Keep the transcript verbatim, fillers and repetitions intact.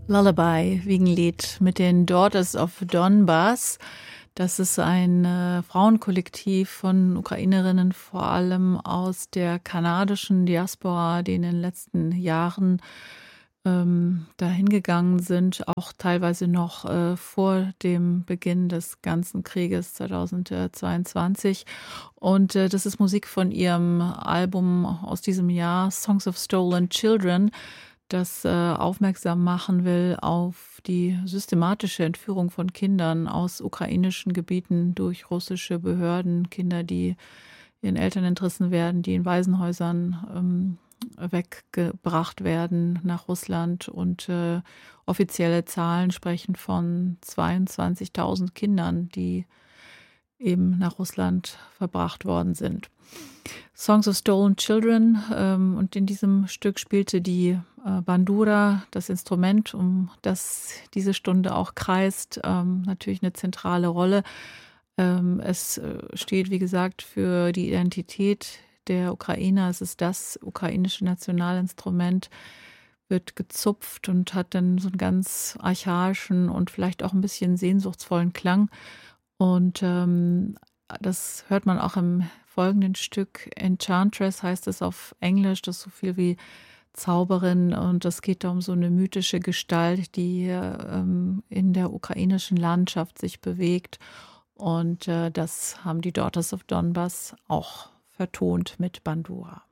Lullaby, Wiegenlied mit den Daughters of Donbass. Das ist ein äh, Frauenkollektiv von Ukrainerinnen, vor allem aus der kanadischen Diaspora, die in den letzten Jahren ähm, dahin gegangen sind, auch teilweise noch äh, vor dem Beginn des ganzen Krieges zweitausendzweiundzwanzig. Und äh, das ist Musik von ihrem Album aus diesem Jahr, Songs of Stolen Children, das äh, aufmerksam machen will auf die systematische Entführung von Kindern aus ukrainischen Gebieten durch russische Behörden, Kinder, die ihren Eltern entrissen werden, die in Waisenhäusern ähm, weggebracht werden nach Russland. Und äh, offizielle Zahlen sprechen von zweiundzwanzigtausend Kindern, die eben nach Russland verbracht worden sind. Songs of Stolen Children, ähm, und in diesem Stück spielte die äh, Bandura, das Instrument, um das diese Stunde auch kreist, ähm, natürlich eine zentrale Rolle. Ähm, es äh, steht, wie gesagt, für die Identität der Ukrainer. Es ist das ukrainische Nationalinstrument, wird gezupft und hat dann so einen ganz archaischen und vielleicht auch ein bisschen sehnsuchtsvollen Klang. Und ähm, das hört man auch im folgenden Stück. Enchantress heißt es auf Englisch, das ist so viel wie Zauberin, und es geht da um so eine mythische Gestalt, die ähm, in der ukrainischen Landschaft sich bewegt, und äh, das haben die Daughters of Donbass auch vertont mit Bandura.